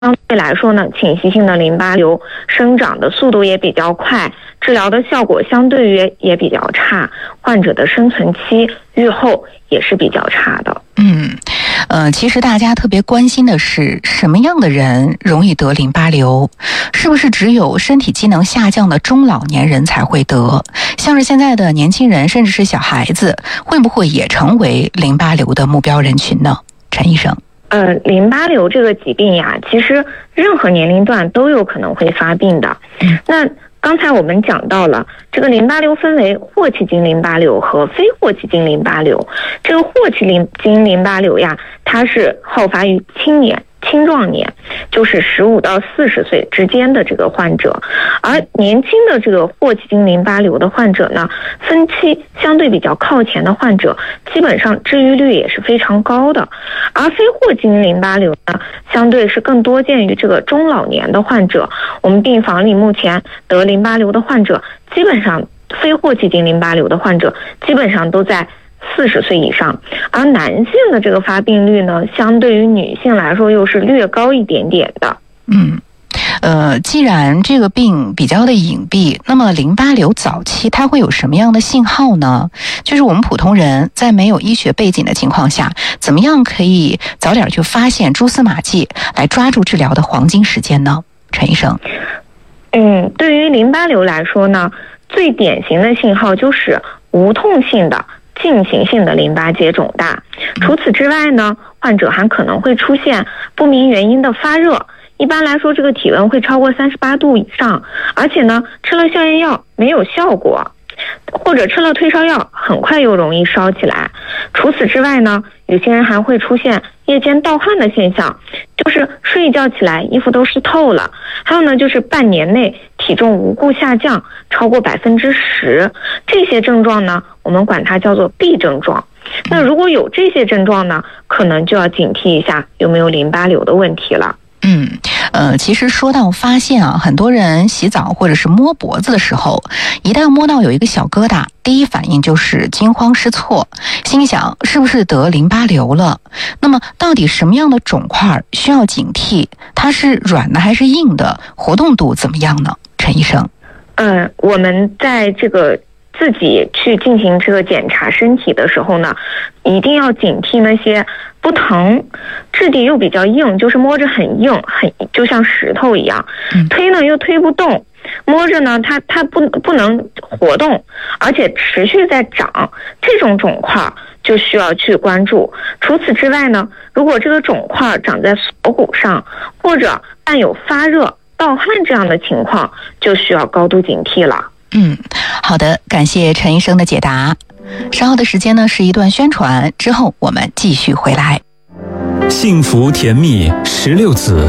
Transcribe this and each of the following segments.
相对来说呢，侵袭性的淋巴瘤生长的速度也比较快，治疗的效果相对于也比较差，患者的生存期、预后也是比较差的。 其实大家特别关心的是什么样的人容易得淋巴瘤？是不是只有身体机能下降的中老年人才会得？像是现在的年轻人，甚至是小孩子，会不会也成为淋巴瘤的目标人群呢？陈医生。 淋巴瘤这个疾病呀，其实任何年龄段都有可能会发病的。那刚才我们讲到了，这个淋巴瘤分为霍奇金淋巴瘤和非霍奇金淋巴瘤。这个霍奇金淋巴瘤呀，它是好发于青壮年，就是15到40岁之间的这个患者。而年轻的这个霍奇金淋巴瘤的患者呢，分期相对比较靠前的患者，基本上治愈率也是非常高的。而非霍奇金淋巴瘤呢，相对是更多见于这个中老年的患者。我们病房里目前得淋巴瘤的患者，基本上非霍奇金淋巴瘤的患者基本上都在40岁以上，而男性的这个发病率呢，相对于女性来说又是略高一点点的。 既然这个病比较的隐蔽，那么淋巴瘤早期它会有什么样的信号呢？就是我们普通人在没有医学背景的情况下，怎么样可以早点去发现蛛丝马迹，来抓住治疗的黄金时间呢？陈医生。 对于淋巴瘤来说呢，最典型的信号就是无痛性的进行性的淋巴结肿大。除此之外呢，患者还可能会出现不明原因的发热，一般来说这个体温会超过38度以上，而且呢吃了消炎药没有效果，或者吃了退烧药很快又容易烧起来。除此之外呢，有些人还会出现夜间盗汗的现象，就是睡一觉起来衣服都湿透了。还有呢，就是半年内体重无故下降超过10%，这些症状呢，我们管它叫做 B 症状。那如果有这些症状呢，可能就要警惕一下有没有淋巴瘤的问题了。 其实说到发现啊，很多人洗澡或者是摸脖子的时候，一旦摸到有一个小疙瘩，第一反应就是惊慌失措，心想是不是得淋巴瘤了？那么到底什么样的肿块需要警惕？它是软的还是硬的？活动度怎么样呢？陈医生。 我们在这个自己去进行这个检查身体的时候呢，一定要警惕那些不疼、质地又比较硬，就是摸着很硬，就像石头一样，推呢又推不动，摸着呢它不能活动，而且持续在长，这种肿块就需要去关注。除此之外呢，如果这个肿块长在锁骨上，或者伴有发热、盗汗这样的情况，就需要高度警惕了。 好的，感谢陈医生的解答。稍后的时间呢是一段宣传，之后我们继续回来。 幸福甜蜜16子。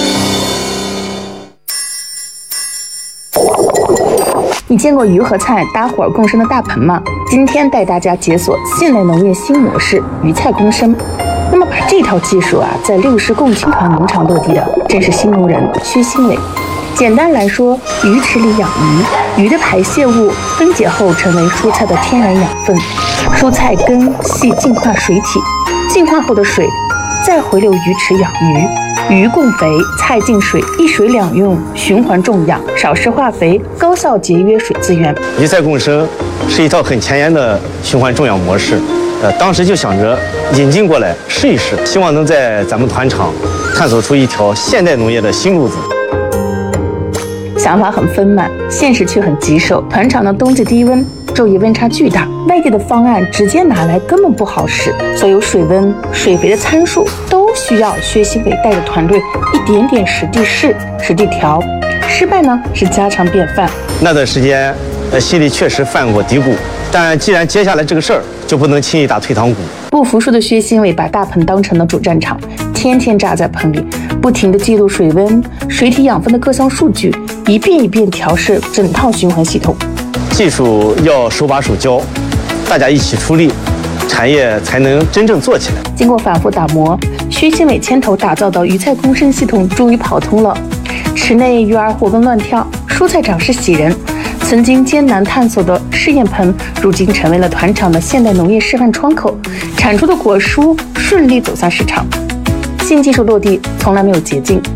你见过鱼和菜搭伙共生的大棚吗？今天带大家解锁现代农业新模式鱼菜共生。那么把这套技术在六市共青团农场落地的，正是新农人薛新伟。简单来说，鱼池里养鱼，鱼的排泄物分解后成为蔬菜的天然养分，蔬菜根系净化水体，净化后的水再回流鱼池养鱼，鱼供肥，菜进水，一水两用，循环种养，少施化肥，高效节约水资源。 鱼菜共生是一套很前沿的循环种养模式，当时就想着引进过来试一试，希望能在咱们团场探索出一条现代农业的新路子。 想法很丰满，现实却很棘手。团场的冬季低温，昼夜温差巨大，外地的方案直接拿来根本不好使。所有水温、水肥的参数都需要薛新伟带着团队一点点实地试、实地调。失败呢是家常便饭。 那段时间，心里确实犯过嘀咕，但既然接下来这个事儿，就不能轻易打退堂鼓。 不服输的薛新伟把大棚当成了主战场，天天扎在棚里，不停地记录水温、水体养分的各项数据，一遍一遍调试整套循环系统。 技术要手把手教，大家一起出力，产业才能真正做起来。 经过反复打磨，薛新伟牵头打造的鱼菜共生系统终于跑通了。池内鱼儿活蹦乱跳，蔬菜长势喜人。曾经艰难探索的试验棚，如今成为了团场的现代农业示范窗口，产出的果蔬顺利走向市场。新技术落地从来没有捷径，